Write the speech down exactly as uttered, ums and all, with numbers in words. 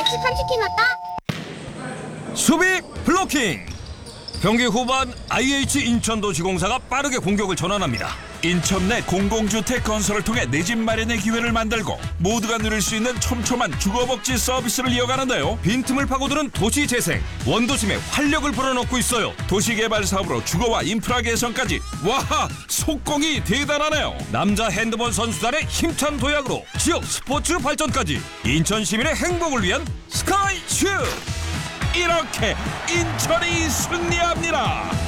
삼십 킬 넣었다. 수비 블로킹. 경기 후반 아이에이치 인천도시공사가 빠르게 공격을 전환합니다. 인천 내 공공주택 건설을 통해 내 집 마련의 기회를 만들고 모두가 누릴 수 있는 촘촘한 주거복지 서비스를 이어가는데요. 빈틈을 파고드는 도시재생, 원도심에 활력을 불어넣고 있어요. 도시개발 사업으로 주거와 인프라 개선까지. 와하, 속공이 대단하네요. 남자 핸드볼 선수단의 힘찬 도약으로 지역 스포츠 발전까지. 인천 시민의 행복을 위한 스카이슈. 이렇게 인천이 승리합니다.